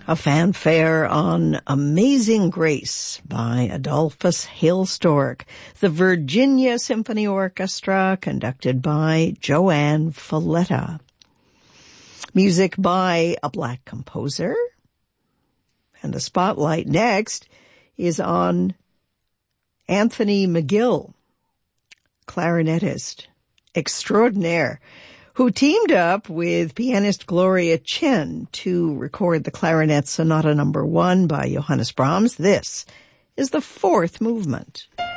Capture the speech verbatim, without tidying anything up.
A fanfare on Amazing Grace by Adolphus Hailstork, the Virginia Symphony Orchestra, conducted by Joanne Falletta. Music by a black composer. And the spotlight next is on Anthony McGill, clarinetist extraordinaire, who teamed up with pianist Gloria Chen to record the Clarinet Sonata Number One by Johannes Brahms. This is the fourth movement.